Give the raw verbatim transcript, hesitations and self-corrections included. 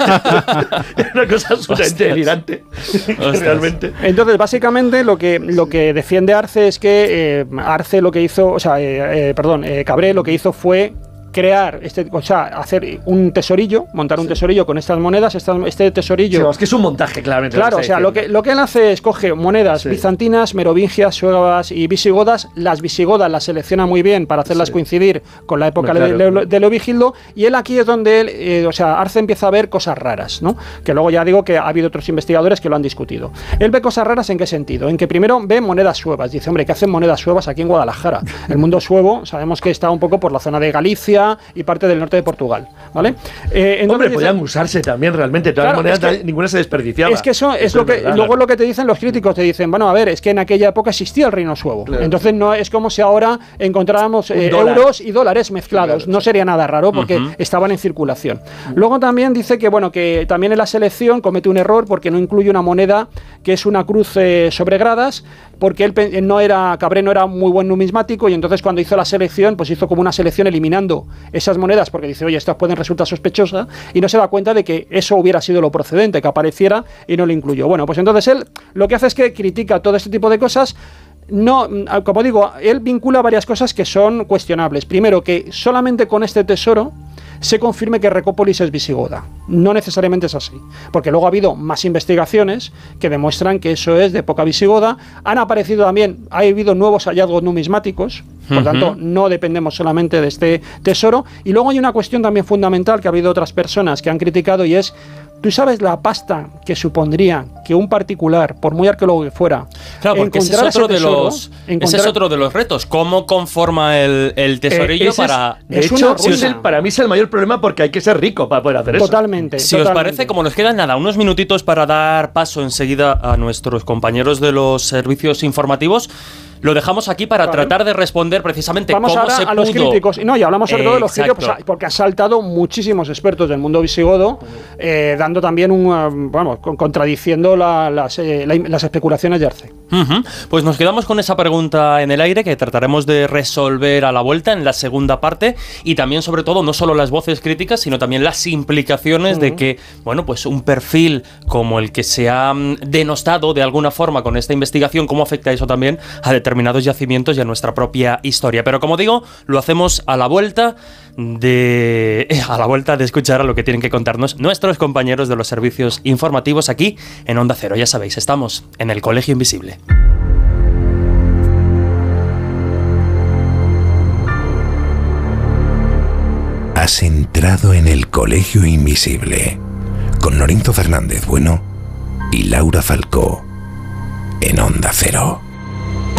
Una cosa absolutamente delirante. Realmente. Entonces, básicamente, lo que, lo que defiende Arce es que eh, Arce lo que hizo, o sea, eh, eh, perdón, eh, Cabré lo que hizo fue crear, este, o sea, hacer un tesorillo, montar un sí. tesorillo con estas monedas, esta, este tesorillo... Sí, es que es un montaje, claramente. Claro, o sea, lo que, lo que él hace es coge monedas sí. bizantinas, merovingias, suevas y visigodas. Las visigodas las selecciona muy bien para hacerlas sí. coincidir con la época claro. de, de, de Leovigildo, y él aquí es donde él, eh, o sea, Arce empieza a ver cosas raras, ¿no? Que luego ya digo que ha habido otros investigadores que lo han discutido. Él ve cosas raras ¿en qué sentido? En que primero ve monedas suevas. Dice, hombre, ¿qué hacen monedas suevas aquí en Guadalajara? El mundo suevo, sabemos que está un poco por la zona de Galicia y parte del norte de Portugal, ¿vale? Eh, entonces, Hombre, podían usarse también realmente, todas claro, las monedas, es que, ninguna se desperdiciaba. Es que eso es eso lo que, verdad, luego claro. lo que te dicen los críticos, te dicen, bueno, a ver, es que en aquella época existía el reino suevo, claro. entonces no es como si ahora encontráramos eh, euros y dólares mezclados, claro, no sería nada raro porque uh-huh. estaban en circulación. Uh-huh. Luego también dice que, bueno, que también en la selección comete un error porque no incluye una moneda que es una cruz eh, sobre gradas, porque él, él no era, Cabré no era muy buen numismático, y entonces cuando hizo la selección, pues hizo como una selección eliminando esas monedas, porque dice, oye, estas pueden resultar sospechosas, y no se da cuenta de que eso hubiera sido lo procedente, que apareciera, y no lo incluyó. Bueno, pues entonces él lo que hace es que critica todo este tipo de cosas. No, como digo, él vincula varias cosas que son cuestionables. Primero, que solamente con este tesoro se confirme que Recópolis es visigoda. No necesariamente es así, porque luego ha habido más investigaciones que demuestran que eso es de época visigoda. Han aparecido también, ha habido nuevos hallazgos numismáticos, por uh-huh. tanto no dependemos solamente de este tesoro. Y luego hay una cuestión también fundamental que ha habido otras personas que han criticado, y es, ¿tú sabes la pasta que supondría que un particular, por muy arqueólogo que fuera, claro, porque ese es otro, de los, ese es otro de los retos? ¿Cómo conforma el, el tesorillo eh, para...? Es, de es hecho, si es el, para mí es el mayor problema, porque hay que ser rico para poder hacer totalmente, eso. Si totalmente. os parece, como nos quedan nada, unos minutitos para dar paso enseguida a nuestros compañeros de los servicios informativos, lo dejamos aquí para vale. tratar de responder precisamente Vamos cómo ahora se a pudo... los críticos. No, y hablamos sobre eh, todo de los críticos, pues, porque han saltado muchísimos expertos del mundo visigodo, eh, dando también un... Uh, bueno, con, contradiciendo la, las, eh, la, las especulaciones de Arce. Uh-huh. Pues nos quedamos con esa pregunta en el aire que trataremos de resolver a la vuelta en la segunda parte, y también, sobre todo, no solo las voces críticas, sino también las implicaciones uh-huh. de que, bueno, pues un perfil como el que se ha denostado de alguna forma con esta investigación, cómo afecta eso también a determinados yacimientos y a nuestra propia historia. Pero, como digo, lo hacemos a la vuelta de a la vuelta de escuchar a lo que tienen que contarnos nuestros compañeros de los servicios informativos aquí en Onda Cero. Ya sabéis, estamos en el Colegio Invisible. Has entrado en el Colegio Invisible con Lorenzo Fernández Bueno y Laura Falcó en Onda Cero.